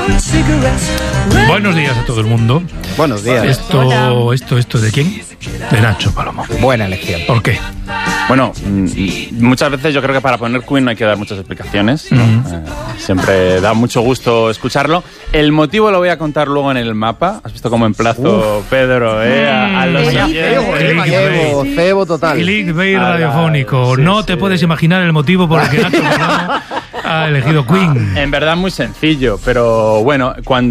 Buenos días a todo el mundo. Buenos días. ¿Esto de quién? De Nacho Palomo. Buena elección. ¿Por qué? Bueno, muchas veces yo creo que para poner Queen no hay que dar muchas explicaciones, ¿no? Siempre da mucho gusto escucharlo. El motivo lo voy a contar luego en el mapa. ¿Has visto cómo emplazo, Pedro, a los Cebo total. Clickbait radiofónico. Sí, no te puedes imaginar el motivo por el que Nacho Palomo ha elegido Queen. En verdad muy sencillo, pero bueno, cuando